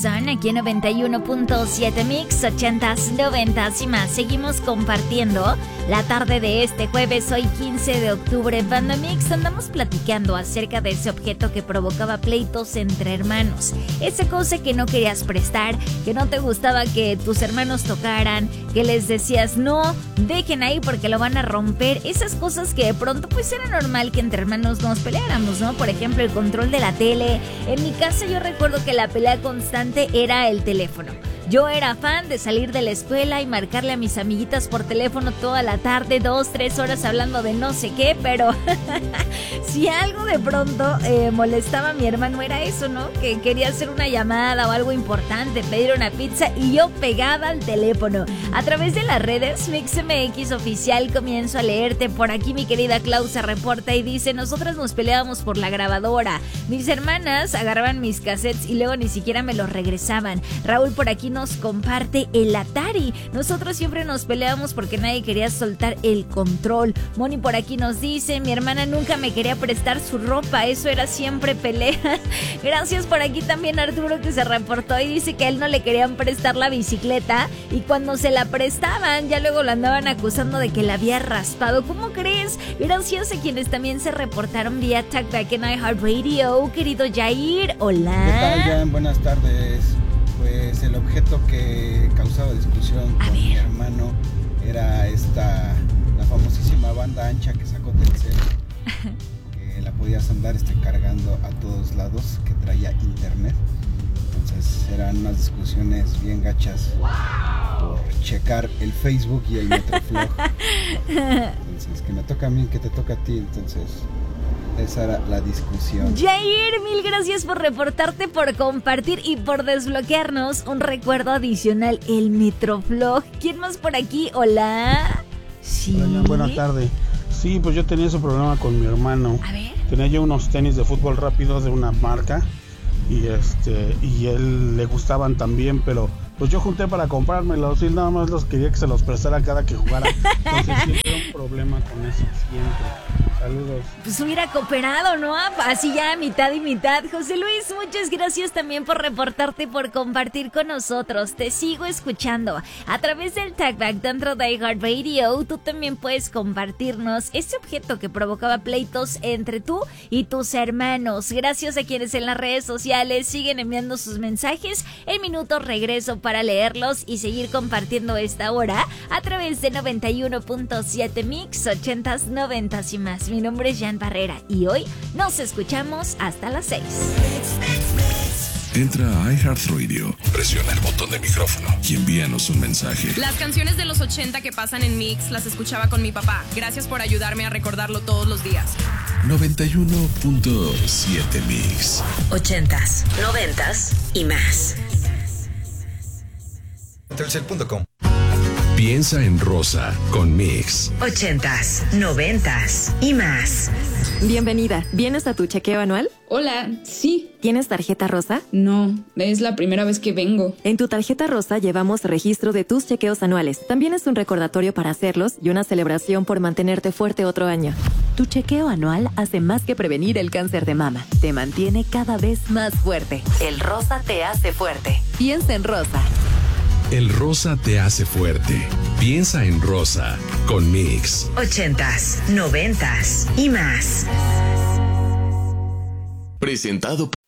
Son aquí en 91.7 Mix, 80s, 90s y más. Seguimos compartiendo la tarde de este jueves, hoy 15 de octubre. Banda Mix, andamos platicando acerca de ese objeto que provocaba pleitos entre hermanos. Esa cosa que no querías prestar, que no te gustaba que tus hermanos tocaran, que les decías no, dejen ahí porque lo van a romper. Esas cosas que de pronto pues era normal que entre hermanos nos peleáramos, ¿no? Por ejemplo, el control de la tele. En mi casa yo recuerdo que la pelea constante era el teléfono. Yo era fan de salir de la escuela y marcarle a mis amiguitas por teléfono toda la tarde, 2-3 horas hablando de no sé qué, pero si algo de pronto molestaba a mi hermano era eso, ¿no? Que quería hacer una llamada o algo importante, pedir una pizza y yo pegada al teléfono. A través de las redes, MixMX Oficial, comienzo a leerte. Por aquí mi querida Clau se reporta y dice: nosotras nos peleábamos por la grabadora. Mis hermanas agarraban mis cassettes y luego ni siquiera me los regresaban. Raúl por aquí nos comparte el Atari. Nosotros siempre nos peleábamos porque nadie quería soltar el control. Moni por aquí nos dice: mi hermana nunca me quería prestar su ropa, eso era siempre pelea. Gracias por aquí también Arturo, que se reportó y dice que a él no le querían prestar la bicicleta y cuando se la prestaban ya luego lo andaban acusando de que la había raspado. ¿Cómo crees? Gracias a quienes también se reportaron vía Talkback en iHeartRadio. Querido Jair, hola. ¿Qué tal, Jan? Buenas tardes. Pues el objeto que causaba discusión con mi hermano era la famosísima banda ancha que sacó Telcel, que la podías andar cargando a todos lados, que traía internet. Entonces eran unas discusiones bien gachas por checar el Facebook y el Metroflog. Entonces, que me toca a mí, que te toca a ti, entonces esa era la discusión. Jair, mil gracias por reportarte, por compartir y por desbloquearnos un recuerdo adicional, el Metroflog. ¿Quién más por aquí? Hola. Sí. Hola, buenas tardes. Sí, pues yo tenía ese problema con mi hermano. A ver. Tenía yo unos tenis de fútbol rápido de una marca y él le gustaban también, pero pues yo junté para comprármelos y nada más los quería que se los prestara cada que jugara. Entonces siempre era un problema con eso, siempre. Saludos. Pues hubiera cooperado, ¿no? Así ya mitad y mitad. José Luis, muchas gracias también por reportarte y por compartir con nosotros. Te sigo escuchando. A través del Talkback dentro de iHeartRadio, tú también puedes compartirnos ese objeto que provocaba pleitos entre tú y tus hermanos. Gracias a quienes en las redes sociales siguen enviando sus mensajes. En minutos regreso para leerlos y seguir compartiendo esta hora a través de 91.7 Mix, 80s, 90s y más. Mi nombre es Jan Barrera y hoy nos escuchamos hasta las 6. Entra a iHeartRadio, presiona el botón de micrófono y envíanos un mensaje. Las canciones de los 80 que pasan en Mix las escuchaba con mi papá. Gracias por ayudarme a recordarlo todos los días. 91.7 Mix. 80s, 90s y más. Telcel.com. Piensa en rosa con Mix. 80s, 90s y más. Bienvenida. ¿Vienes a tu chequeo anual? Hola, sí. ¿Tienes tarjeta rosa? No, es la primera vez que vengo. En tu tarjeta rosa llevamos registro de tus chequeos anuales. También es un recordatorio para hacerlos y una celebración por mantenerte fuerte otro año. Tu chequeo anual hace más que prevenir el cáncer de mama. Te mantiene cada vez más fuerte. El rosa te hace fuerte. Piensa en rosa. El rosa te hace fuerte. Piensa en rosa con Mix. 80s, 90s y más. Presentado